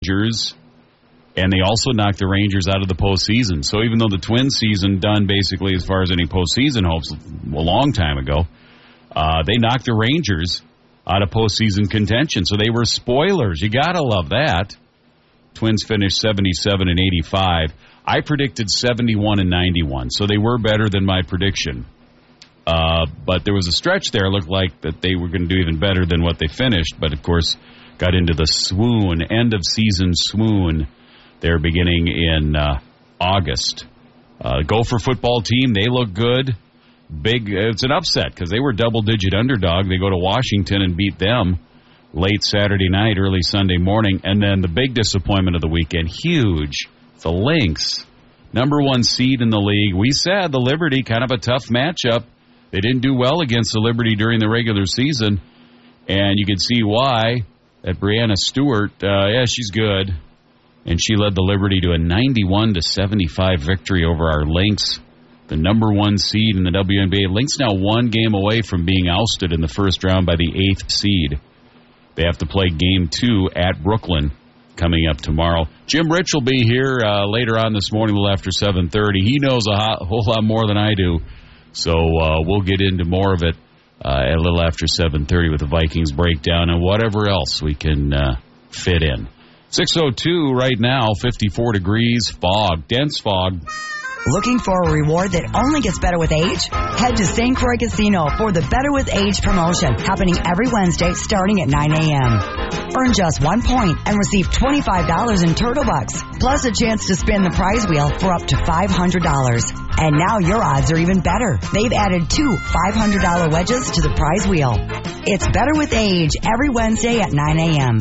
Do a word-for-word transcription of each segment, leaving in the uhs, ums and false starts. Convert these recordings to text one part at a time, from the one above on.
Rangers, and they also knocked the Rangers out of the postseason. So even though the Twins season done basically as far as any postseason hopes a long time ago, uh, they knocked the Rangers out of postseason contention. So they were spoilers. You got to love that. Twins finished seventy-seven and eighty-five. I predicted seventy-one and ninety-one, so they were better than my prediction. Uh, but there was a stretch there, looked like that they were going to do even better than what they finished, but of course got into the swoon, end of season swoon there beginning in uh, August. Uh, Gopher football team, they look good. Big, it's an upset because they were double-digit underdog. They go to Washington and beat them late Saturday night, early Sunday morning. And then the big disappointment of the weekend, huge, the Lynx, number one seed in the league. We said the Liberty, kind of a tough matchup. They didn't do well against the Liberty during the regular season, and you can see why. That Brianna Stewart, uh, yeah, she's good, and she led the Liberty to a ninety-one to seventy-five victory over our Lynx, the number one seed in the W N B A. Lynx now one game away from being ousted in the first round by the eighth seed. They have to play game two at Brooklyn coming up tomorrow. Jim Rich will be here uh, later on this morning, a little after seven thirty. He knows a hot, whole lot more than I do. So uh, we'll get into more of it uh, at a little after seven thirty with the Vikings breakdown and whatever else we can uh, fit in. six oh two right now, fifty-four degrees, fog, dense fog. Looking for a reward that only gets better with age? Head to Saint Croix Casino for the Better with Age promotion, happening every Wednesday starting at nine a.m. Earn just one point and receive twenty-five dollars in Turtle Bucks, plus a chance to spin the prize wheel for up to five hundred dollars. And now your odds are even better. They've added two five hundred dollars wedges to the prize wheel. It's Better with Age every Wednesday at nine a.m.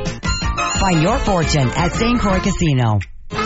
Find your fortune at Saint Croix Casino.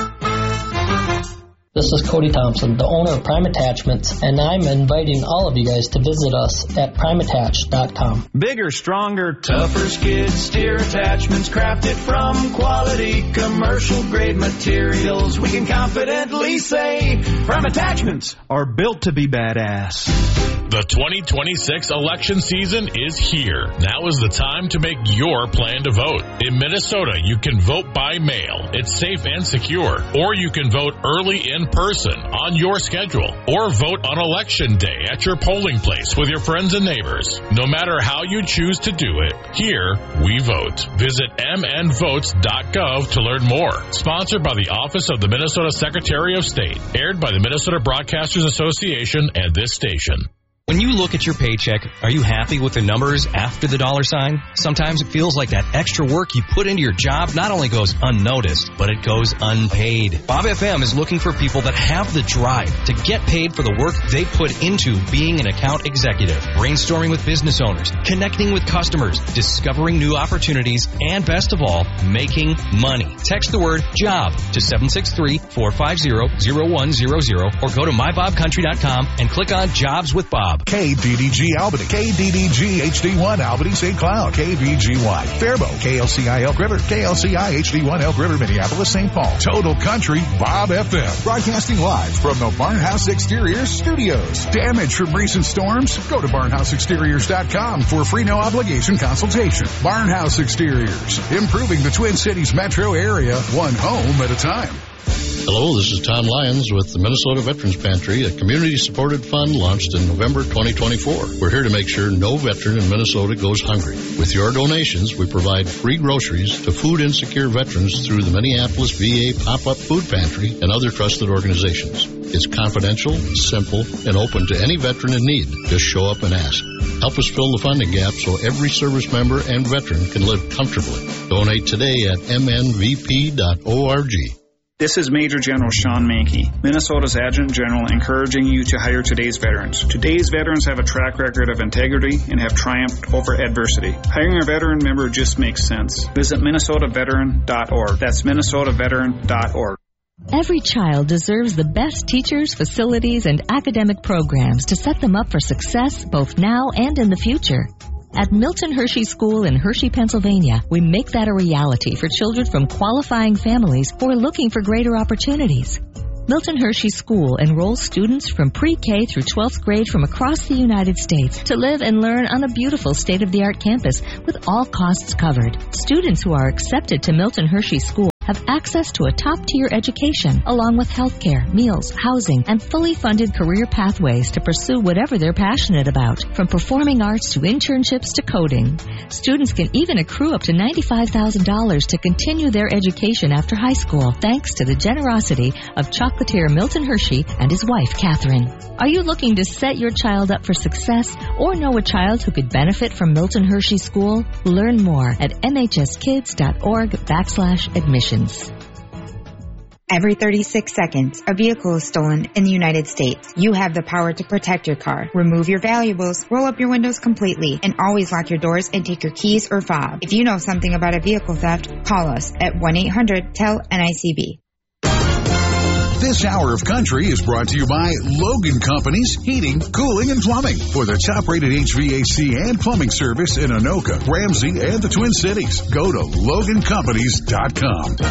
This is Cody Thompson, the owner of Prime Attachments, and I'm inviting all of you guys to visit us at prime attach dot com. Bigger, stronger, tougher skid steer attachments crafted from quality commercial-grade materials. We can confidently say Prime Attachments are built to be badass. The twenty twenty-six election season is here. Now is the time to make your plan to vote. In Minnesota, you can vote by mail. It's safe and secure. Or you can vote early in person on your schedule. Or vote on election day at your polling place with your friends and neighbors. No matter how you choose to do it, here we vote. Visit m n votes dot gov to learn more. Sponsored by the Office of the Minnesota Secretary of State. Aired by the Minnesota Broadcasters Association and this station. When you look at your paycheck, are you happy with the numbers after the dollar sign? Sometimes it feels like that extra work you put into your job not only goes unnoticed, but it goes unpaid. Bob F M is looking for people that have the drive to get paid for the work they put into being an account executive, brainstorming with business owners, connecting with customers, discovering new opportunities, and best of all, making money. Text the word JOB to seven six three, four five zero, zero one zero zero or go to my bob country dot com and click on Jobs with Bob. K D D G Albany, K D D G H D one Albany Saint Cloud, K V G Y Faribault, K L C I Elk River, K L C I H D one Elk River, Minneapolis, Saint Paul. Total Country, Bob F M. Broadcasting live from the Barnhouse Exteriors Studios. Damage from recent storms? Go to barnhouse exteriors dot com for a free no obligation consultation. Barnhouse Exteriors, improving the Twin Cities metro area, one home at a time. Hello, this is Tom Lyons with the Minnesota Veterans Pantry, a community-supported fund launched in November twenty twenty-four. We're here to make sure no veteran in Minnesota goes hungry. With your donations, we provide free groceries to food-insecure veterans through the Minneapolis V A Pop-Up Food Pantry and other trusted organizations. It's confidential, simple, and open to any veteran in need. Just show up and ask. Help us fill the funding gap so every service member and veteran can live comfortably. Donate today at m n v p dot org. This is Major General Sean Mankey, Minnesota's Adjutant General, encouraging you to hire today's veterans. Today's veterans have a track record of integrity and have triumphed over adversity. Hiring a veteran member just makes sense. Visit minnesota veteran dot org. That's minnesota veteran dot org. Every child deserves the best teachers, facilities, and academic programs to set them up for success both now and in the future. At Milton Hershey School in Hershey, Pennsylvania, we make that a reality for children from qualifying families who are looking for greater opportunities. Milton Hershey School enrolls students from pre-K through twelfth grade from across the United States to live and learn on a beautiful state-of-the-art campus with all costs covered. Students who are accepted to Milton Hershey School have access to a top-tier education, along with health care, meals, housing, and fully funded career pathways to pursue whatever they're passionate about, from performing arts to internships to coding. Students can even accrue up to ninety-five thousand dollars to continue their education after high school, thanks to the generosity of chocolatier Milton Hershey and his wife, Catherine. Are you looking to set your child up for success or know a child who could benefit from Milton Hershey School? Learn more at mhskids.org backslash admissions. Every thirty-six seconds, a vehicle is stolen in the United States. You have the power to protect your car. Remove your valuables, roll up your windows completely, and always lock your doors and take your keys or fob. If you know something about a vehicle theft, call us at one eight hundred T E L N I C B. This hour of country is brought to you by Logan Companies Heating, Cooling, and Plumbing. For the top-rated H V A C and plumbing service in Anoka, Ramsey, and the Twin Cities, go to logan companies dot com.